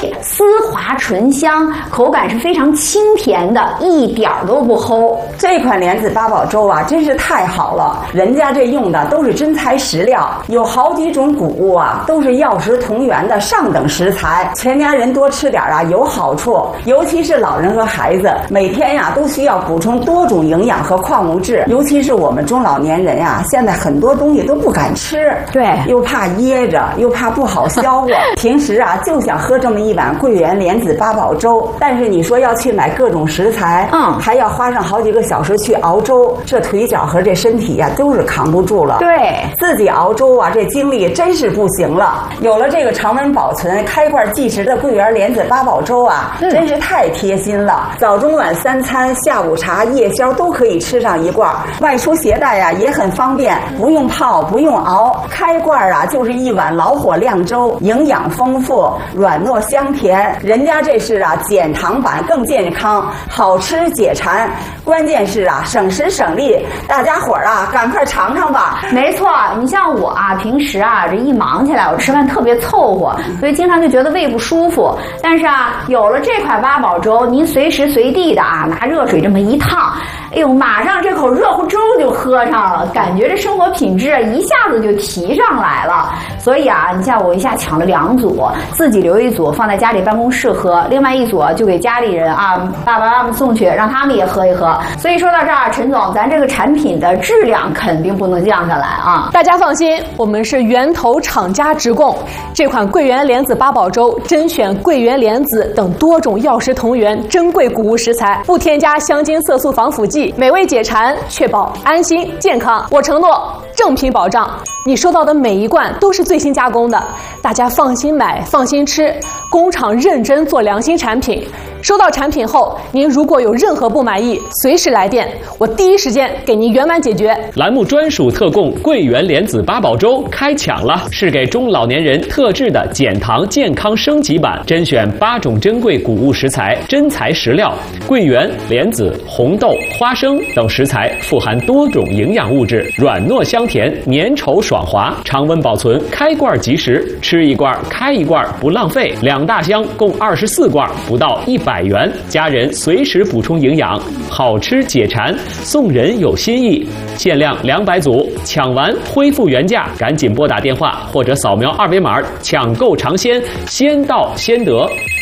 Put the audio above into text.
丝滑醇香，口感是非常清甜的，一点都不齁。 这款莲子八宝粥啊，真是太好了，人家这用的都是真材实料，有好几种谷物啊，都是药食同源的上等食材，全家人多吃点啊有好处，尤其是老人和孩子，每天呀都需要补充多种营养和矿物质，尤其是我们中老年人呀，现在很多东西都不敢吃， 对， 又怕噎着，又怕不好消化，平时啊就想喝这么一碗桂圆莲子八宝粥，但是你说要去买各种食材，还要花上好几个小时去熬粥，这腿脚和这身体呀都是扛不住了。 对， 自己熬粥啊，这精力真是不行了。有了这个常温保存、开罐即食的桂圆莲子八宝粥啊，真是太贴心了。早中晚三餐、下午茶、夜宵都可以吃上一罐，外出携带呀也很方便，不用泡，不用熬，开罐啊就是一碗老火靓粥，营养丰富，软糯香甜。人家这是啊减糖版，更健康，好吃解馋，关键是啊省时省力。大家伙儿啊，赶快尝尝吧。 没错，你像我啊，平时啊这一忙起来，我吃饭特别凑合，所以经常就觉得胃不舒服。但是啊，有了这款八宝粥，您随时随地的啊拿热水这么一烫，哎呦，马上这口热乎粥就喝上了，感觉这生活品质一下子就提上来了。所以啊，你像我一下抢了2组，自己留一组放在家里办公室喝，另外一组就给家里人啊爸爸妈妈送去，让他们也喝一喝。所以说到这儿，陈总，咱这个产品的质量肯定不能降下来啊！ 大家放心，我们是源头厂家直供。这款桂圆莲子八宝粥甄选桂圆莲子等多种药食同源珍贵谷物食材，不添加香精、色素、防腐剂，美味解馋，确保安心健康。我承诺正品保障，你收到的每一罐都是最新加工的，大家放心买，放心吃。工厂认真做良心产品。收到产品后，您如果有任何不满意，随时来电，我第一时间给您圆满解决。 栏目专属特供桂圆莲子八宝粥开抢了，是给中老年人特制的减糖健康升级版，甄选8种珍贵谷物食材，真材实料，桂圆、莲子、红豆、花生等食材富含多种营养物质，软糯香甜，粘稠爽滑，常温保存，开罐即食，吃一罐开一罐不浪费，2大箱共24罐，不到100元，家人随时补充营养，好吃解馋，送人有心意，限量200组，抢完恢复原价，赶紧拨打电话或者扫描2维码抢购尝鲜，先到先得。